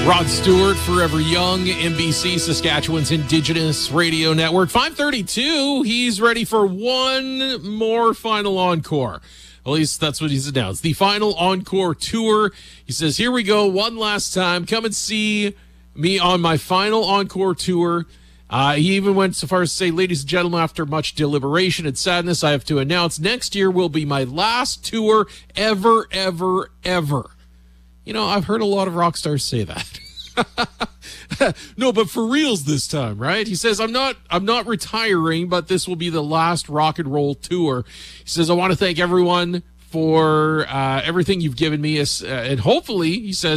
Rod Stewart, Forever Young, NBC, Saskatchewan's Indigenous Radio Network. 5:32, he's ready for one more final encore. At least that's what he's announced. The final encore tour. He says, here we go, one last time. Come and see me on my final encore tour. He even went so far as to say, ladies and gentlemen, after much deliberation and sadness, I have to announce next year will be my last tour ever, ever, ever. You know, I've heard a lot of rock stars say that. No, but for reals this time, right? He says, I'm not retiring, but this will be the last rock and roll tour. He says, I want to thank everyone for everything you've given me. And hopefully, he says,